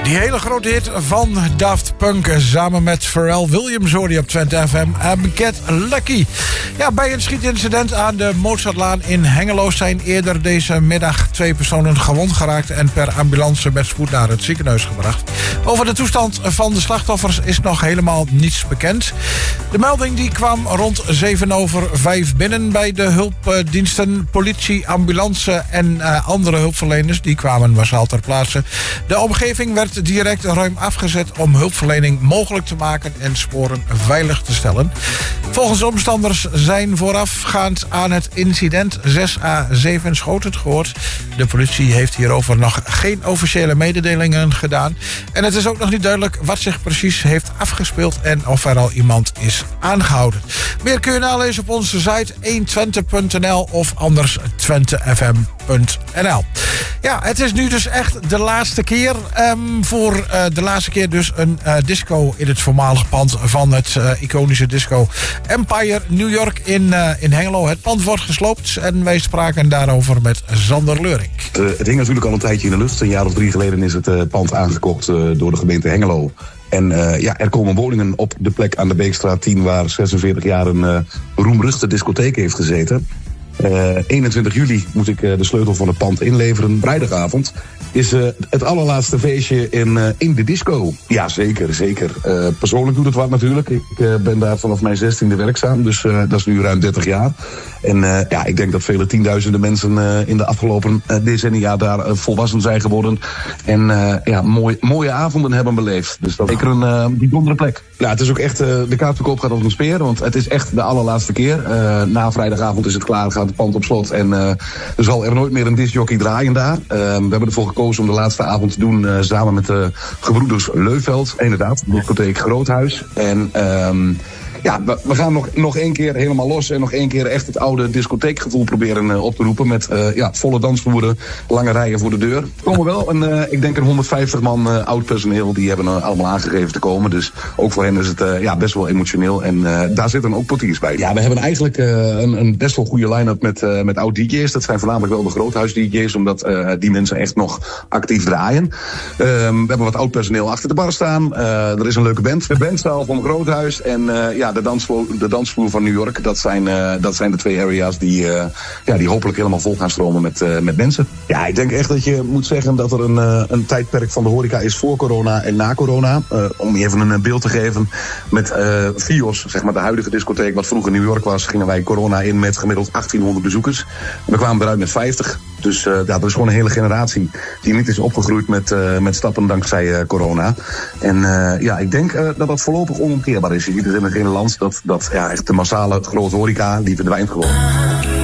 Die hele grote hit van Daft Punk samen met Pharrell Williams hoorde je op Twente FM. Get Lucky. Ja, bij een schietincident aan de Mozartlaan in Hengelo zijn eerder deze middag 2 personen gewond geraakt en per ambulance met spoed naar het ziekenhuis gebracht. Over de toestand van de slachtoffers is nog helemaal niets bekend. De melding die kwam rond 5:07 binnen bij de hulpdiensten. Politie, ambulance en andere hulpverleners die kwamen massaal ter plaatse. De omgeving werd direct ruim afgezet om hulpverlening mogelijk te maken en sporen veilig te stellen. Volgens omstanders zijn voorafgaand aan het incident 6 à 7 schoten gehoord. De politie heeft hierover nog geen officiële mededelingen gedaan. En het is ook nog niet duidelijk wat zich precies heeft afgespeeld en of er al iemand is aangehouden. Meer kun je nalezen op onze site 120.nl of anders twentefm.nl. Ja, het is nu dus echt de laatste keer. Voor de laatste keer dus een disco in het voormalige pand van het iconische disco Empire New York in Hengelo. Het pand wordt gesloopt en wij spraken daarover met Sander Leurink. Het hing natuurlijk al een tijdje in de lucht. Een jaar of 3 geleden is het pand aangekocht door de gemeente Hengelo. En er komen woningen op de plek aan de Beekstraat 10... waar 46 jaar een roemruchte discotheek heeft gezeten. 21 juli moet ik de sleutel van het pand inleveren. Vrijdagavond is het allerlaatste feestje in de disco. Ja, zeker. Persoonlijk doet het wat natuurlijk. Ik ben daar vanaf mijn 16e werkzaam, dus dat is nu ruim 30 jaar. En ik denk dat vele tienduizenden mensen in de afgelopen decennia daar volwassen zijn geworden. En mooie avonden hebben beleefd. Dus dat is zeker een bijzondere plek. Ja, het is ook echt, de kaartverkoop gaat als een speer, want het is echt de allerlaatste keer. Na vrijdagavond is het klaar, gaat het pand op slot en er zal er nooit meer een discjockey draaien daar. We hebben ervoor gekozen om de laatste avond te doen samen met de gebroeders Leuveld. Inderdaad, discotheek Groothuis. En we gaan nog 1 keer helemaal los en nog 1 keer echt het oude discotheekgevoel proberen op te roepen met volle dansvloeren, lange rijen voor de deur. Er komen wel ik denk een 150 man oud personeel, die hebben allemaal aangegeven te komen. Dus ook voor hen is het best wel emotioneel en daar zitten ook portiers bij. Ja, we hebben eigenlijk een best wel goede line-up met oud DJ's. Dat zijn voornamelijk wel de Groothuis DJ's, omdat die mensen echt nog actief draaien. We hebben wat oud personeel achter de bar staan. Er is een leuke band. De bandzaal van Groothuis en de dansvloer van New York, dat zijn de 2 areas die hopelijk helemaal vol gaan stromen met mensen. Ja, ik denk echt dat je moet zeggen dat er een tijdperk van de horeca is voor corona en na corona. Om je even een beeld te geven, met Fios, zeg maar de huidige discotheek wat vroeger New York was, gingen wij corona in met gemiddeld 1800 bezoekers. We kwamen eruit met 50. Dus dat is gewoon een hele generatie die niet is opgegroeid met stappen dankzij corona. En ik denk dat voorlopig onomkeerbaar is. Je ziet het in het hele land dat echt de massale grote horeca, die verdwijnt gewoon.